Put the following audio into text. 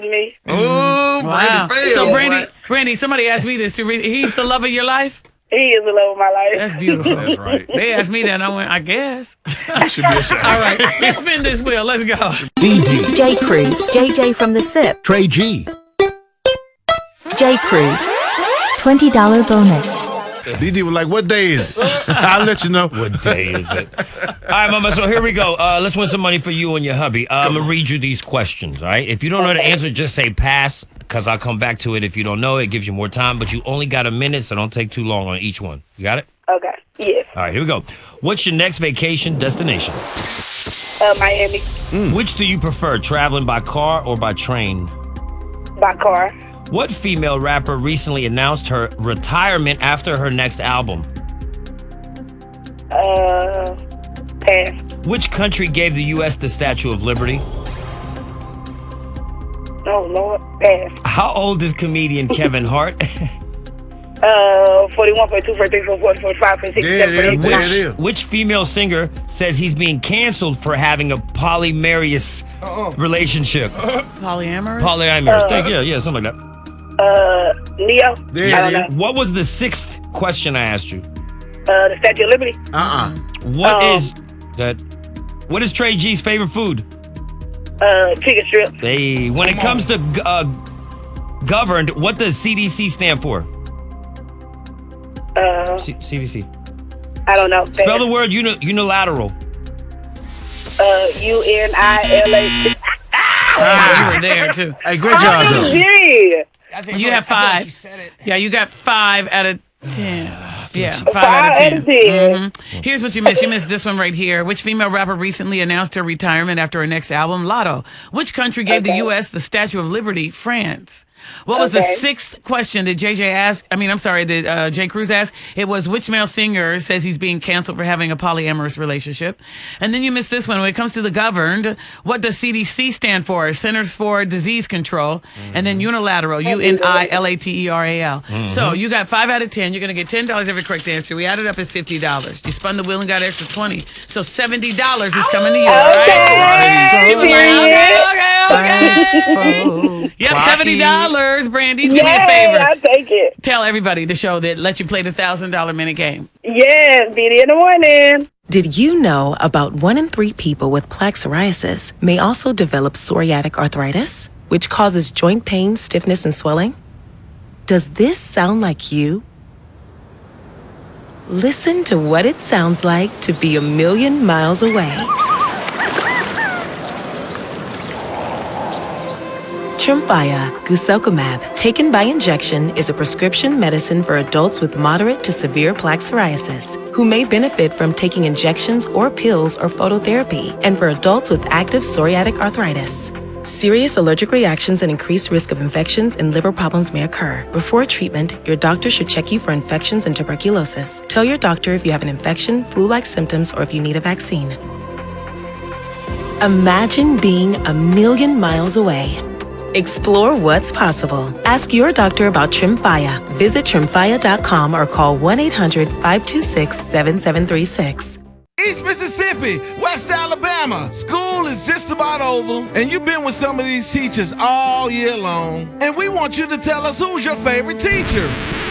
me. Oh, Wow. Brandy failed. So, boy. Brandy, somebody asked me this too. He's the love of your life? He is the love of my life. That's beautiful. That's right. They asked me that, and I went, I guess. You should be ashamed. All right, let's spin this wheel. Let's go. DD, J. Cruz, JJ from the SIP. Trey G, J. Cruz, $20 bonus. DD was like, what day is it? I'll let you know. What day is it? All right, Mama, so here we go. Let's win some money for you and your hubby. I'm going to read you these questions, all right? If you don't know the answer, just say pass, because I'll come back to it. If you don't know, it gives you more time, but you only got a minute, so don't take too long on each one. You got it? Okay. Yes. All right, here we go. What's your next vacation destination? Miami. Which do you prefer, traveling by car or by train? By car. What female rapper recently announced her retirement after her next album? Pass. Which country gave the U.S. the Statue of Liberty? Oh, Lord. Pass. How old is comedian Kevin Hart? 41, 42, 43, 44, 45, 46, There it 47, is. There it is. Which female singer says he's being canceled for having a polyamorous relationship? Polyamorous? Polyamorous. Yeah, something like that. Leo. There I it don't is. What was the sixth question I asked you? know. The Statue of Liberty. What is Trey G's favorite food? Chicken strips. Hey, when it comes to governed, what does CDC stand for? CDC. I don't know. Spell the word unilateral. UNILA. You were there, too. Hey, great job, though. Gee. You have 5. Yeah, you got 5 out of 10. Yeah, 5 5 out of 10. out of 10. Here's what you missed. You missed this one right here. Which female rapper recently announced her retirement after her next album? Lotto. Which country gave the U.S. the Statue of Liberty? France. What was the 6th question that that J. Cruz asked? It was, which male singer says he's being canceled for having a polyamorous relationship? And then you missed this one. When it comes to the governed, what does CDC stand for? Centers for Disease Control. And then unilateral, UNILATERAL. So you got 5 out of 10. You're going to get $10 every correct answer. We added up as $50. You spun the wheel and got extra 20. So $70 is coming to you. All right? You were like, okay. Yep, $70. Brandy, do me a favor. I'll take it. Tell everybody the show that let you play the $1,000 minute game. Yes, BD in the morning. Did you know about 1 in 3 people with plaque psoriasis may also develop psoriatic arthritis, which causes joint pain, stiffness, and swelling? Does this sound like you? Listen to what it sounds like to be a million miles away. Tremfya guselkumab, taken by injection, is a prescription medicine for adults with moderate to severe plaque psoriasis who may benefit from taking injections or pills or phototherapy, and for adults with active psoriatic arthritis. Serious allergic reactions and increased risk of infections and liver problems may occur. Before treatment, your doctor should check you for infections and tuberculosis. Tell your doctor if you have an infection, flu-like symptoms, or if you need a vaccine. Imagine being a million miles away. Explore what's possible. Ask your doctor about Tremfya. Visit Tremfya.com or call 1-800-526-7736. East Mississippi, West Alabama. School is just about over, and you've been with some of these teachers all year long. And we want you to tell us who's your favorite teacher.